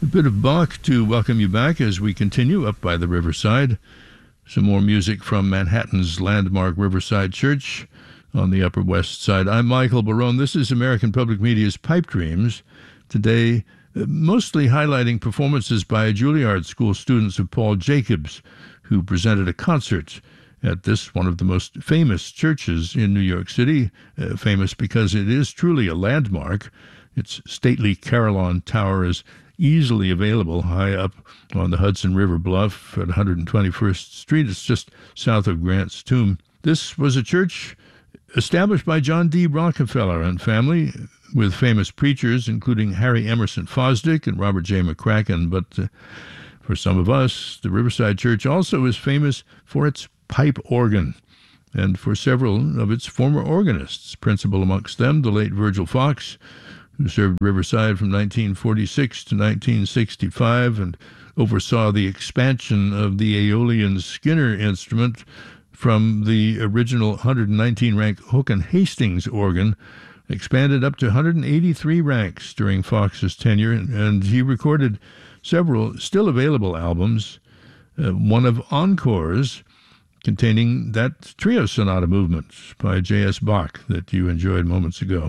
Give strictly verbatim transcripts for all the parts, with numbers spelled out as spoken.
A bit of Bach to welcome you back as we continue up by the riverside. Some more music from Manhattan's landmark Riverside Church on the Upper West Side. I'm Michael Barone. This is American Public Media's Pipe Dreams. Today, mostly highlighting performances by Juilliard School students of Paul Jacobs, who presented a concert at this, one of the most famous churches in New York City, uh, famous because it is truly a landmark. Its stately Carillon Tower is easily available high up on the Hudson River bluff at one hundred twenty-first Street. It's just south of Grant's Tomb. This was a church established by John D. Rockefeller and family, with famous preachers including Harry Emerson Fosdick and Robert J. McCracken. But uh, for some of us, the Riverside Church also is famous for its pipe organ and for several of its former organists, principal amongst them the late Virgil Fox, who served Riverside from nineteen forty-six to nineteen sixty-five and oversaw the expansion of the Aeolian Skinner instrument from the original one hundred nineteen rank Hook and Hastings organ, expanded up to one hundred eighty-three ranks during Fox's tenure, and he recorded several still available albums, uh, one of Encores, containing that trio sonata movement by J S. Bach that you enjoyed moments ago.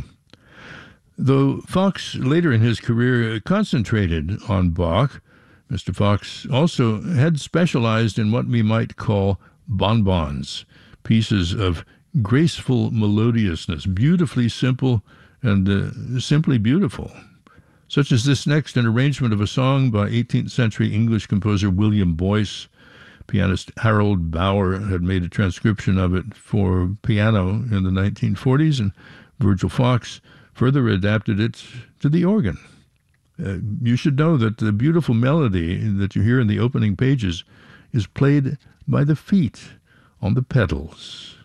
Though Fox later in his career concentrated on Bach, Mister Fox also had specialized in what we might call bonbons, pieces of graceful melodiousness, beautifully simple and uh, simply beautiful, such as this next, an arrangement of a song by eighteenth century English composer William Boyce. Pianist Harold Bauer had made a transcription of it for piano in the nineteen forties, and Virgil Fox further adapted it to the organ. Uh, you should know that the beautiful melody that you hear in the opening pages is played by the feet on the pedals.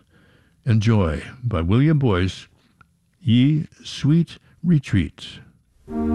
Enjoy, by William Boyce, Ye Sweet Retreat.